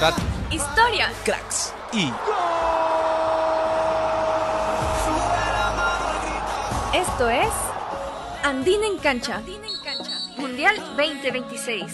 Libertad, historia, cracks y... Esto es Andina en Cancha, Mundial 2026.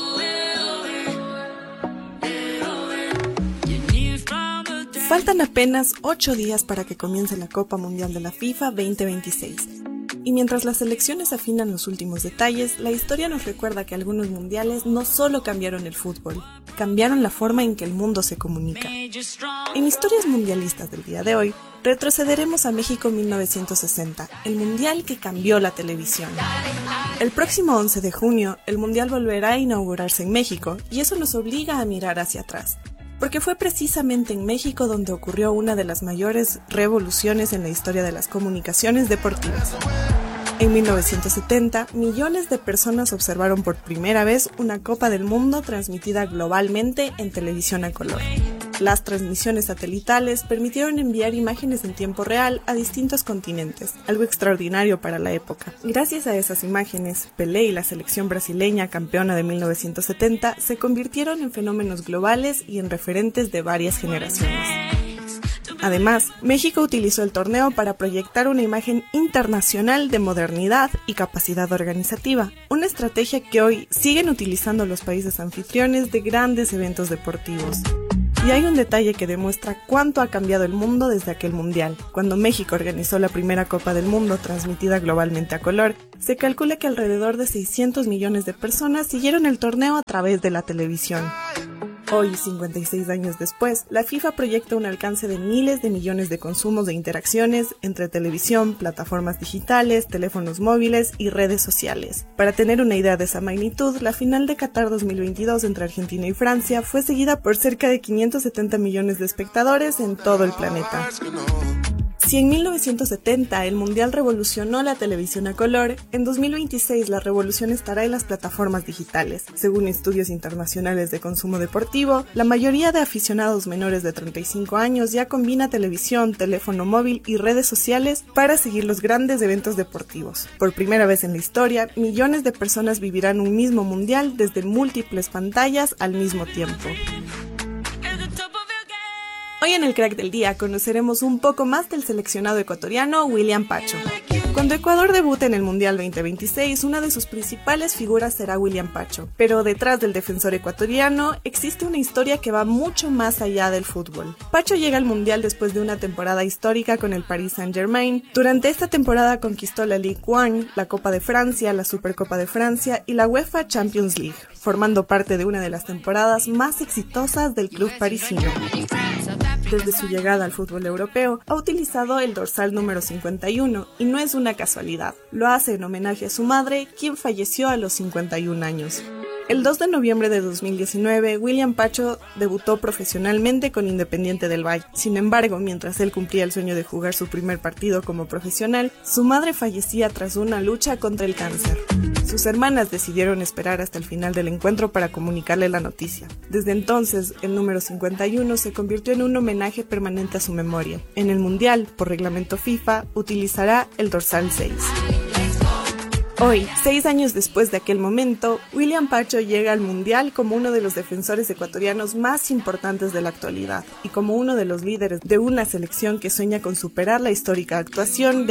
Faltan apenas 8 días para que comience la Copa Mundial de la FIFA 2026. Y mientras las selecciones afinan los últimos detalles, la historia nos recuerda que algunos mundiales no solo cambiaron el fútbol, cambiaron la forma en que el mundo se comunica. En Historias Mundialistas del día de hoy, retrocederemos a México 1960, el mundial que cambió la televisión. El próximo 11 de junio, el mundial volverá a inaugurarse en México, y eso nos obliga a mirar hacia atrás. Porque fue precisamente en México donde ocurrió una de las mayores revoluciones en la historia de las comunicaciones deportivas. En 1970, millones de personas observaron por primera vez una Copa del Mundo transmitida globalmente en televisión a color. Las transmisiones satelitales permitieron enviar imágenes en tiempo real a distintos continentes, algo extraordinario para la época. Gracias a esas imágenes, Pelé y la selección brasileña campeona de 1970 se convirtieron en fenómenos globales y en referentes de varias generaciones. Además, México utilizó el torneo para proyectar una imagen internacional de modernidad y capacidad organizativa, una estrategia que hoy siguen utilizando los países anfitriones de grandes eventos deportivos. Y hay un detalle que demuestra cuánto ha cambiado el mundo desde aquel mundial. Cuando México organizó la primera Copa del Mundo transmitida globalmente a color, se calcula que alrededor de 600 millones de personas siguieron el torneo a través de la televisión. Hoy, 56 años después, la FIFA proyecta un alcance de miles de millones de consumos de interacciones entre televisión, plataformas digitales, teléfonos móviles y redes sociales. Para tener una idea de esa magnitud, la final de Qatar 2022 entre Argentina y Francia fue seguida por cerca de 570 millones de espectadores en todo el planeta. Si en 1970 el mundial revolucionó la televisión a color, en 2026 la revolución estará en las plataformas digitales. Según estudios internacionales de consumo deportivo, la mayoría de aficionados menores de 35 años ya combina televisión, teléfono móvil y redes sociales para seguir los grandes eventos deportivos. Por primera vez en la historia, millones de personas vivirán un mismo mundial desde múltiples pantallas al mismo tiempo. Hoy en el Crack del Día conoceremos un poco más del seleccionado ecuatoriano William Pacho. Cuando Ecuador debute en el Mundial 2026, una de sus principales figuras será William Pacho. Pero detrás del defensor ecuatoriano existe una historia que va mucho más allá del fútbol. Pacho llega al Mundial después de una temporada histórica con el Paris Saint-Germain. Durante esta temporada conquistó la Ligue 1, la Copa de Francia, la Supercopa de Francia y la UEFA Champions League, formando parte de una de las temporadas más exitosas del club parisino. Desde su llegada al fútbol europeo, ha utilizado el dorsal número 51 y no es una casualidad. Lo hace en homenaje a su madre, quien falleció a los 51 años. El 2 de noviembre de 2019, William Pacho debutó profesionalmente con Independiente del Valle. Sin embargo, mientras él cumplía el sueño de jugar su primer partido como profesional, su madre fallecía tras una lucha contra el cáncer. Sus hermanas decidieron esperar hasta el final del encuentro para comunicarle la noticia. Desde entonces, el número 51 se convirtió en un homenaje permanente a su memoria. En el Mundial, por reglamento FIFA, utilizará el dorsal 6. Hoy, 6 años después de aquel momento, William Pacho llega al Mundial como uno de los defensores ecuatorianos más importantes de la actualidad y como uno de los líderes de una selección que sueña con superar la histórica actuación de